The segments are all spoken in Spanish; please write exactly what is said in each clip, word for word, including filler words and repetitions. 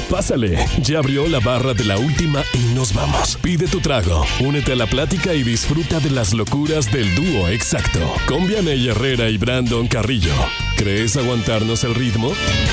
Pásale, ya abrió la barra de la última y nos vamos. Pide tu trago, únete a la plática y disfruta de las locuras del dúo exacto. Con Vianey Herrera y Brandon Carrillo. ¿Crees aguantarnos el ritmo?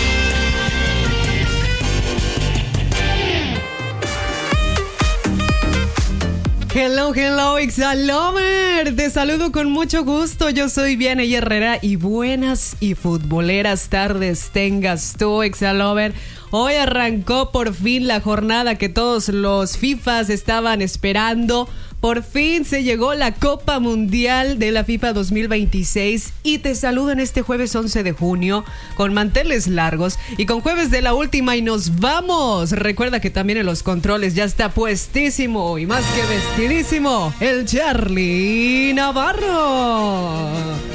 Hello, hello, Exalover. Te saludo con mucho gusto. Yo soy Vianey Herrera y buenas y futboleras tardes tengas tú, Exalover. Hoy arrancó por fin la jornada que todos los FIFAs estaban esperando. Por fin se llegó la Copa Mundial de la FIFA dos mil veintiséis y te saludo en este jueves once de junio con manteles largos y con jueves de la última y nos vamos. Recuerda que también en los controles ya está puestísimo y más que vestidísimo el Charlie Navarro.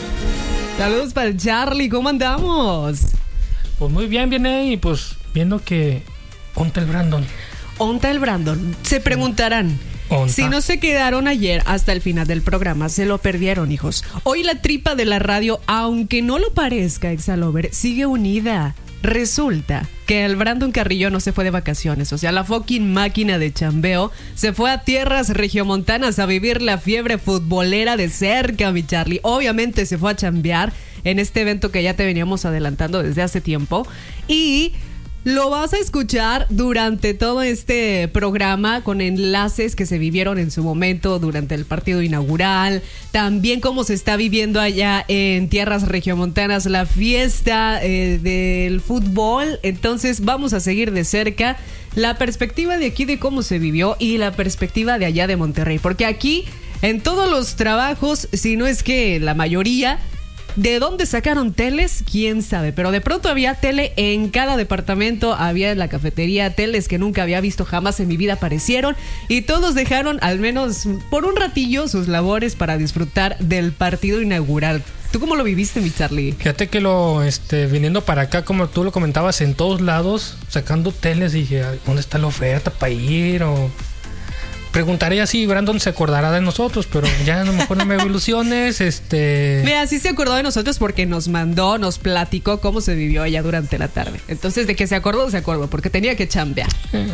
Saludos para el Charlie, ¿cómo andamos? Pues muy bien, viene y pues viendo que onta el Brandon. Onta el Brandon. Se preguntarán. Onta. Si no se quedaron ayer hasta el final del programa, se lo perdieron, hijos. Hoy la tripa de la radio, aunque no lo parezca, Exalover, sigue unida. Resulta que el Brandon Carrillo no se fue de vacaciones, o sea, la fucking máquina de chambeo se fue a tierras regiomontanas a vivir la fiebre futbolera de cerca, mi Charlie. Obviamente se fue a chambear en este evento que ya te veníamos adelantando desde hace tiempo y lo vas a escuchar durante todo este programa con enlaces que se vivieron en su momento durante el partido inaugural. También cómo se está viviendo allá en tierras regiomontanas la fiesta eh, del fútbol. Entonces vamos a seguir de cerca la perspectiva de aquí de cómo se vivió y la perspectiva de allá de Monterrey. Porque aquí en todos los trabajos, si no es que la mayoría, ¿de dónde sacaron teles? ¿Quién sabe? Pero de pronto había tele en cada departamento, había en la cafetería teles que nunca había visto jamás en mi vida aparecieron y todos dejaron al menos por un ratillo sus labores para disfrutar del partido inaugural. ¿Tú cómo lo viviste, mi Charlie? Fíjate que lo, este, viniendo para acá, como tú lo comentabas, en todos lados, sacando teles, y dije, ¿dónde está la oferta para ir? O preguntaría si Brandon se acordará de nosotros, pero ya a lo mejor no me hago ilusiones. Este... Mira, sí se acordó de nosotros porque nos mandó, nos platicó cómo se vivió allá durante la tarde. Entonces, de que se acordó, se acordó, porque tenía que chambear.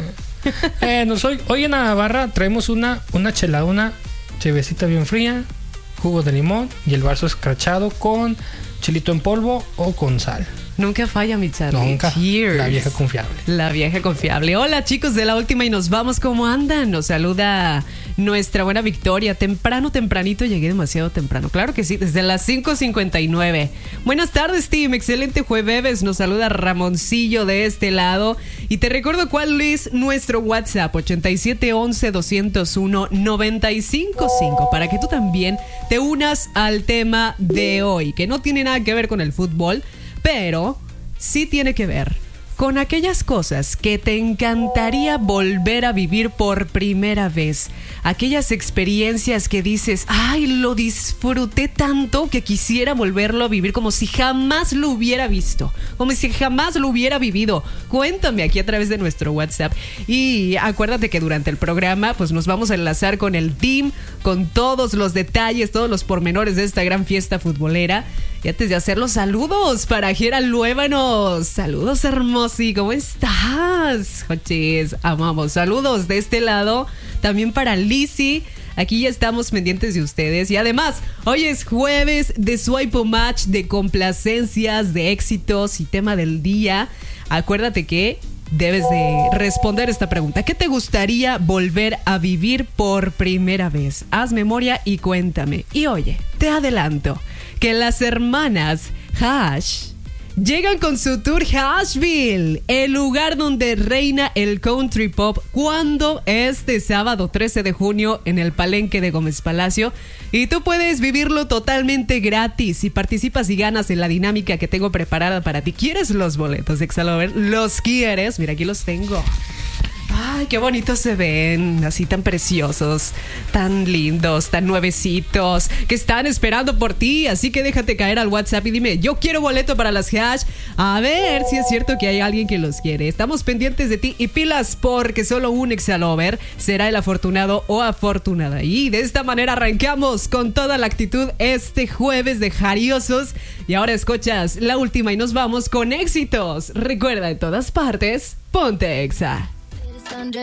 eh, nos, hoy, hoy en la barra traemos una, una chelada, una chevecita bien fría, jugo de limón y el vaso escrachado con chilito en polvo o con sal. Nunca falla, mi Charlie. Nunca. Cheers. La vieja confiable. La vieja confiable. Hola, chicos de la última y nos vamos. ¿Cómo andan? Nos saluda nuestra buena Victoria. Temprano, tempranito. Llegué demasiado temprano. Claro que sí, desde las cinco cincuenta y nueve. Buenas tardes, team. Excelente jueves. Nos saluda Ramoncillo de este lado. Y te recuerdo cuál es nuestro WhatsApp. ochenta y siete once doscientos uno noventa y cinco cinco. Para que tú también te unas al tema de hoy. Que no tiene nada que ver con el fútbol, pero sí tiene que ver con aquellas cosas que te encantaría volver a vivir por primera vez. Aquellas experiencias que dices, ay, lo disfruté tanto que quisiera volverlo a vivir como si jamás lo hubiera visto, como si jamás lo hubiera vivido. Cuéntame aquí a través de nuestro WhatsApp. Y acuérdate que durante el programa pues nos vamos a enlazar con el team, con todos los detalles, todos los pormenores de esta gran fiesta futbolera. Y antes de hacer los saludos para Gerald Luébanos. Saludos, Hermosi, ¿cómo estás? Jochis, amamos. Saludos de este lado. También para Lizzy. Aquí ya estamos pendientes de ustedes. Y además, hoy es jueves de Swipe Match, de complacencias, de éxitos y tema del día. Acuérdate que debes de responder esta pregunta. ¿Qué te gustaría volver a vivir por primera vez? Haz memoria y cuéntame. Y oye, te adelanto que las hermanas Hash llegan con su tour Hashville, el lugar donde reina el country pop, cuando este sábado trece de junio en el Palenque de Gómez Palacio. Y tú puedes vivirlo totalmente gratis si participas y ganas en la dinámica que tengo preparada para ti. ¿Quieres los boletos, Exalover? ¿Los quieres? Mira, aquí los tengo. Ay, Ay, qué bonitos se ven, así tan preciosos, tan lindos, tan nuevecitos, que están esperando por ti. Así que déjate caer al WhatsApp y dime, yo quiero boleto para las Hash. A ver si es cierto que hay alguien que los quiere. Estamos pendientes de ti y pilas, porque solo un Exalover será el afortunado o afortunada. Y de esta manera arrancamos con toda la actitud este jueves de Jariosos. Y ahora escuchas la última y nos vamos con éxitos. Recuerda, en todas partes, ponte Exa.